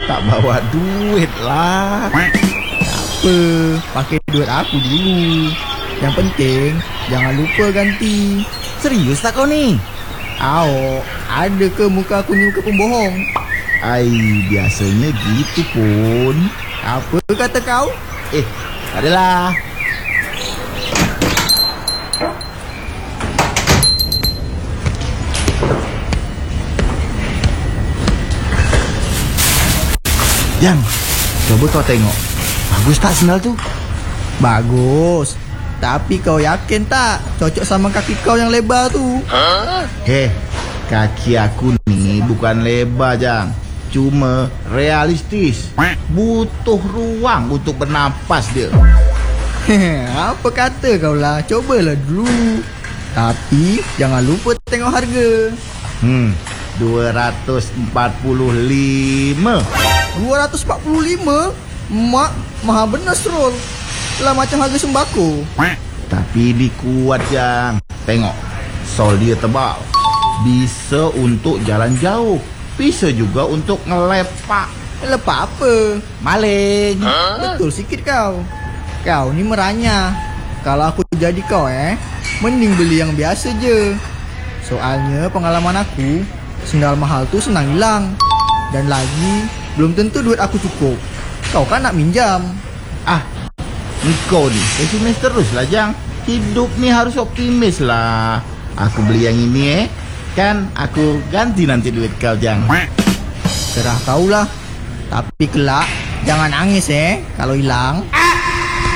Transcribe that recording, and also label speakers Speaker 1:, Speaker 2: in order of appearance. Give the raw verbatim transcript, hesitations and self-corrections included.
Speaker 1: Tak bawa duit lah.
Speaker 2: Apa, pakai duit aku dulu. Yang penting jangan lupa ganti.
Speaker 1: Serius tak kau ni?
Speaker 2: Ao, ada ke muka aku ni muka pembohong?
Speaker 1: Ai, biasanya gitu pun.
Speaker 2: Apa kata kau?
Speaker 1: Eh, adalah. Jang, coba kau tengok. Bagus tak sendal tu?
Speaker 2: Bagus. Tapi kau yakin tak cocok sama kaki kau yang lebar tu?
Speaker 1: Heh, kaki aku ni bukan lebar, Jang. Cuma realistis. Butuh ruang untuk bernapas dia.
Speaker 2: Apa kata kau lah, cobalah dulu. Tapi jangan lupa tengok harga.
Speaker 1: Hmm, dua ratus empat puluh lima.
Speaker 2: dua ratus empat puluh lima? Mak, mahal benar Srol. Lah macam harga sembako.
Speaker 1: Tapi ini kuat, Jang. Tengok, sol dia tebal. Bisa untuk jalan jauh. Bisa juga untuk ngelepak.
Speaker 2: Lepak apa?
Speaker 1: Maling.
Speaker 2: Betul sikit kau. Kau ni meranyah. Kalau aku jadi kau eh, mending beli yang biasa je. Soalnya pengalaman aku, sendal mahal tu senang hilang. Dan lagi, belum tentu duit aku cukup. Kau kan nak minjam.
Speaker 1: Ah, engkau ni pesimis terus lah, Jang. Hidup ni harus optimis lah. Aku beli yang ini eh. Kan aku ganti nanti duit kau, Jang.
Speaker 2: Serah kau lah. Tapi kelak jangan nangis eh kalau hilang.